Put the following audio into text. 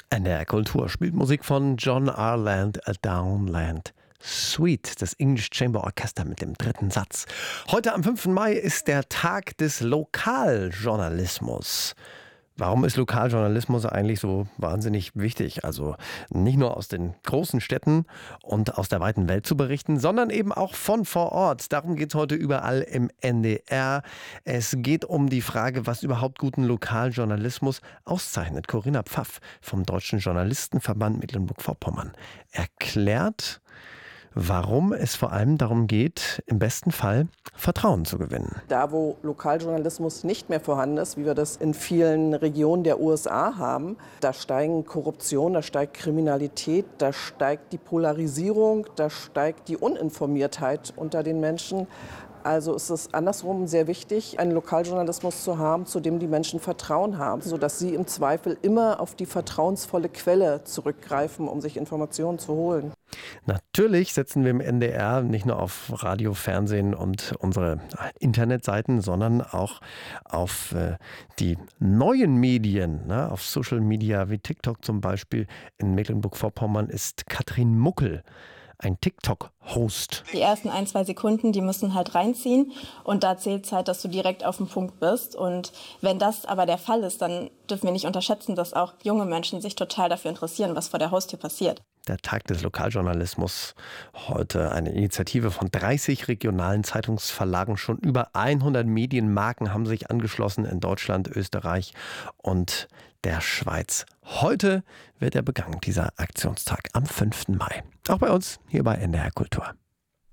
NDR Kultur spielt Musik von John R. Land, A Downland Suite, das English Chamber Orchester mit dem dritten Satz. Heute am 5. Mai ist der Tag des Lokaljournalismus. Warum ist Lokaljournalismus eigentlich so wahnsinnig wichtig? Also nicht nur aus den großen Städten und aus der weiten Welt zu berichten, sondern eben auch von vor Ort. Darum geht es heute überall im NDR. Es geht um die Frage, was überhaupt guten Lokaljournalismus auszeichnet. Corinna Pfaff vom Deutschen Journalistenverband Mecklenburg-Vorpommern erklärt, warum es vor allem darum geht, im besten Fall Vertrauen zu gewinnen. Da, wo Lokaljournalismus nicht mehr vorhanden ist, wie wir das in vielen Regionen der USA haben, da steigen Korruption, da steigt Kriminalität, da steigt die Polarisierung, da steigt die Uninformiertheit unter den Menschen. Also ist es andersrum sehr wichtig, einen Lokaljournalismus zu haben, zu dem die Menschen Vertrauen haben, sodass sie im Zweifel immer auf die vertrauensvolle Quelle zurückgreifen, um sich Informationen zu holen. Natürlich setzen wir im NDR nicht nur auf Radio, Fernsehen und unsere Internetseiten, sondern auch auf die neuen Medien, ne, auf Social Media wie TikTok zum Beispiel. In Mecklenburg-Vorpommern ist Katrin Muckel ein TikTok-Host. Die ersten 1-2 Sekunden, die müssen halt reinziehen und da zählt es halt, dass du direkt auf dem Punkt bist. Und wenn das aber der Fall ist, dann dürfen wir nicht unterschätzen, dass auch junge Menschen sich total dafür interessieren, was vor der Haustür passiert. Der Tag des Lokaljournalismus, heute eine Initiative von 30 regionalen Zeitungsverlagen. Schon über 100 Medienmarken haben sich angeschlossen in Deutschland, Österreich und der Schweiz. Heute wird er begangen, dieser Aktionstag am 5. Mai. Auch bei uns hier bei NDR Kultur.